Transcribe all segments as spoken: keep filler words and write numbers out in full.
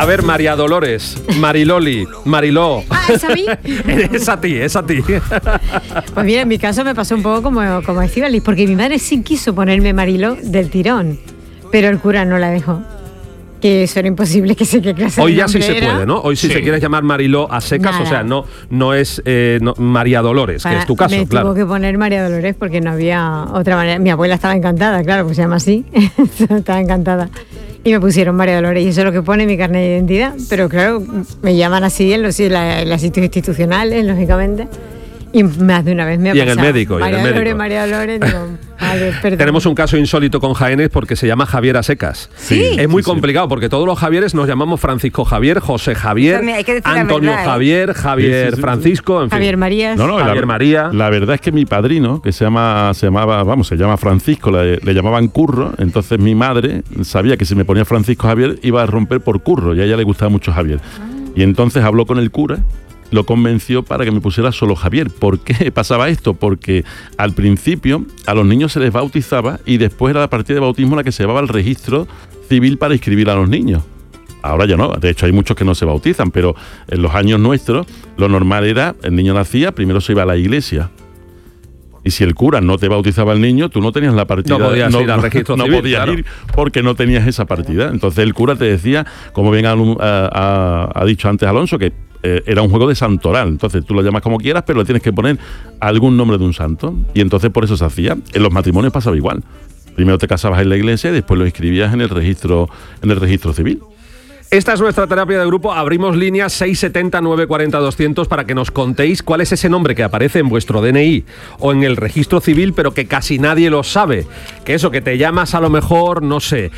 ver, María Dolores, Mariloli, Mariló. Ah, ¿es a mí? Es a ti, es a ti. Pues mira, en mi caso me pasó un poco como, como a Estíbaliz, porque mi madre sí quiso ponerme Mariló del tirón, pero el cura no la dejó. Que eso era imposible, que sé qué clase Hoy de ya sí se era. puede, ¿no? Hoy si Sí. se quieres llamar Mariló a secas, Nada. o sea, no, no es eh, no, María Dolores, Para- que es tu caso, me claro. tuvo que poner María Dolores porque no había otra manera. Mi abuela estaba encantada, claro, pues se llama así. Estaba encantada. Y me pusieron María Dolores, y eso es lo que pone en mi carnet de identidad. Pero claro, me llaman así en los, en la- en las sitios institucionales, lógicamente. Y más de una vez me ha Y en el pasado. médico, y en el María médico. Dolores, María Dolores, digo, vale, perdón. Tenemos un caso insólito con Jaénes porque se llama Javier a secas. Sí. Es muy Sí, sí. complicado porque todos los Javieres nos llamamos Francisco Javier, José Javier, También hay que decir la Antonio verdad, ¿eh? Javier, Javier Sí, sí, sí. Francisco, en fin. Javier Marías. No, no, Javier la, María. La verdad es que mi padrino, que se llama, se llamaba, vamos, se llama Francisco, le, le llamaban Curro, entonces mi madre sabía que si me ponía Francisco Javier iba a romper por Curro, y a ella le gustaba mucho Javier. Y entonces habló con el cura, lo convenció para que me pusiera solo Javier. ¿Por qué pasaba esto? Porque al principio a los niños se les bautizaba y después era la partida de bautismo la que se llevaba al registro civil para inscribir a los niños. Ahora ya no, de hecho hay muchos que no se bautizan, pero en los años nuestros lo normal era, el niño nacía, primero se iba a la iglesia. Y si el cura no te bautizaba al niño, tú no tenías la partida. No podías ir al registro no civil, podías claro. ir porque no tenías esa partida. Entonces el cura te decía, como bien ha, ha- ha dicho antes Alonso, que eh, era un juego de santoral. Entonces tú lo llamas como quieras, pero le tienes que poner algún nombre de un santo. Y entonces por eso se hacía. En los matrimonios pasaba igual. Primero te casabas en la iglesia y después lo inscribías en el registro, en el registro civil. Esta es nuestra terapia de grupo. Abrimos líneas seis setenta, nueve cuarenta, doscientos para que nos contéis cuál es ese nombre que aparece en vuestro D N I o en el registro civil, pero que casi nadie lo sabe. Que eso, que te llamas a lo mejor, no sé,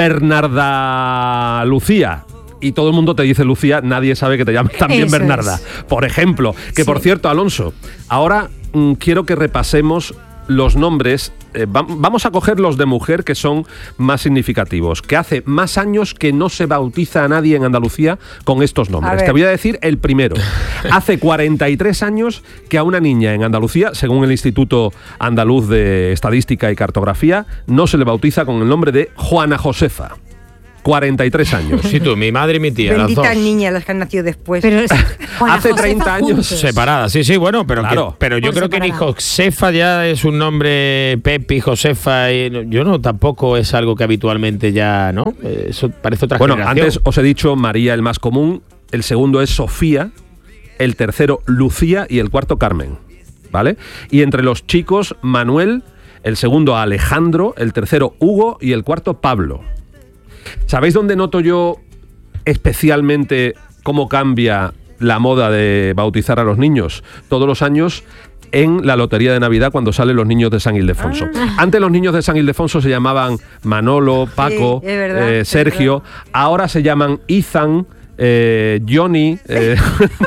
Bernarda Lucía. Y todo el mundo te dice Lucía, nadie sabe que te llamas también Eso Bernarda. es. Por ejemplo, que Sí. por cierto, Alonso, ahora mm, quiero que repasemos los nombres. Eh, va- vamos a coger los de mujer que son más significativos, que hace más años que no se bautiza a nadie en Andalucía con estos A nombres. ver. Te voy a decir el primero. Hace cuarenta y tres años que a una niña en Andalucía, según el Instituto Andaluz de Estadística y Cartografía, no se le bautiza con el nombre de Juana Josefa. cuarenta y tres años. Sí, tú, mi madre y mi tía, las Benditas dos. niñas las que han nacido después. Pero es- Juana Hace Josefa treinta años juntos. Separadas, sí, sí, bueno, pero, Claro. que- pero yo Por creo que ni separado. Josefa ya es un nombre, Pepi, Josefa, y no- yo no, tampoco es algo que habitualmente ya, ¿no? Eh, Eso parece otra Bueno, generación. antes os he dicho María, el más común, el segundo es Sofía, el tercero Lucía y el cuarto Carmen, ¿vale? Y entre los chicos, Manuel, el segundo Alejandro, el tercero Hugo y el cuarto Pablo. ¿Sabéis dónde noto yo especialmente cómo cambia la moda de bautizar a los niños? Todos los años en la lotería de Navidad cuando salen los niños de San Ildefonso. Antes los niños de San Ildefonso se llamaban Manolo, Paco, es verdad, eh, es Sergio. Ahora se llaman Ethan, eh, Johnny, eh,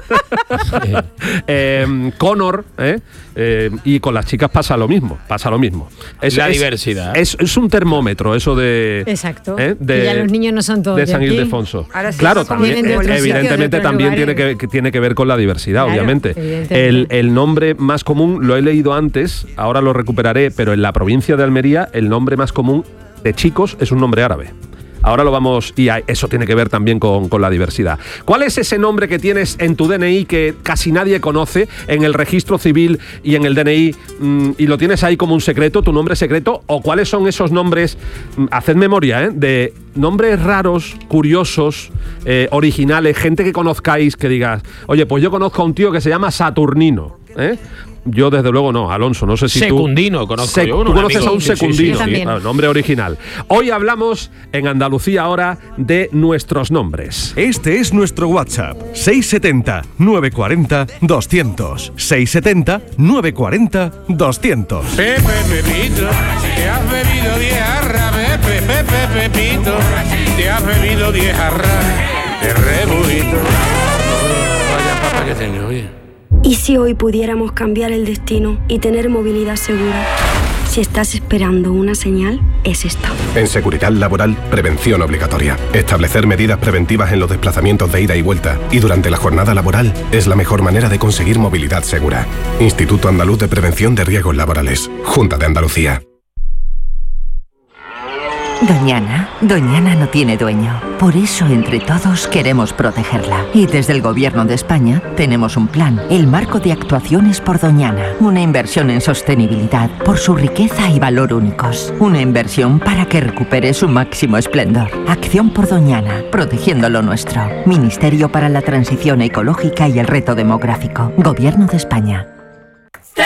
eh, Connor, eh, eh, y con las chicas pasa lo mismo, pasa lo mismo. La diversidad. Es, es un termómetro eso de... Exacto. ¿eh? Que ya los niños no son todos de de San aquí. Ildefonso. Ahora sí Claro, son también, vienen de otros sitios, de evidentemente otros también tiene que, lugares. que tiene que ver con la diversidad, Claro, obviamente. evidentemente. El, el nombre más común, lo he leído antes, ahora lo recuperaré, pero en la provincia de Almería el nombre más común de chicos es un nombre árabe. Ahora lo vamos, y a- eso tiene que ver también con, con la diversidad. ¿Cuál es ese nombre que tienes en tu D N I que casi nadie conoce, en el registro civil y en el D N I, mm, y lo tienes ahí como un secreto, tu nombre secreto? ¿O cuáles son esos nombres, mm, haced memoria, ¿eh? de nombres raros, curiosos, eh, originales, gente que conozcáis, que digas, oye, pues yo conozco a un tío que se llama Saturnino, ¿eh? Yo desde luego no, Alonso, no sé si Secundino, tú... conozco yo, Tú un conoces amigo. a un Sí, sí, sí, secundino, yo también. claro, nombre original. Hoy hablamos en Andalucía ahora de nuestros nombres. Este es nuestro WhatsApp, seis setenta, nueve cuarenta, doscientos. seis setenta, nueve cuarenta, doscientos. Pepe Pepito, te has bebido diez jarras, Pepe Pepe Pepito, te has bebido diez jarras de rebujito. Vaya papa que tengo, oye. ¿Y si hoy pudiéramos cambiar el destino y tener movilidad segura? Si estás esperando una señal, es esta. En seguridad laboral, prevención obligatoria. Establecer medidas preventivas en los desplazamientos de ida y vuelta y durante la jornada laboral es la mejor manera de conseguir movilidad segura. Instituto Andaluz de Prevención de Riesgos Laborales. Junta de Andalucía. Doñana, Doñana no tiene dueño. Por eso, entre todos, queremos protegerla. Y desde el Gobierno de España tenemos un plan, el Marco de Actuaciones por Doñana. Una inversión en sostenibilidad por su riqueza y valor únicos. Una inversión para que recupere su máximo esplendor. Acción por Doñana, protegiendo lo nuestro. Ministerio para la Transición Ecológica y el Reto Demográfico. Gobierno de España.